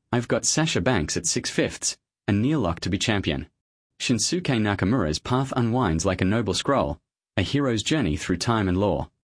I've got Sasha Banks at 6/5 and Neil Locke to be champion. Shinsuke Nakamura's path unwinds like a noble scroll, a hero's journey through time and lore.